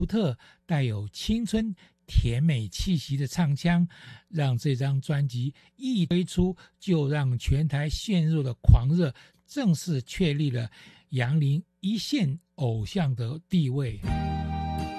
独特带有青春甜美气息的唱腔，让这张专辑一推出就让全台陷入了狂热，正式确立了杨林一线偶像的地位。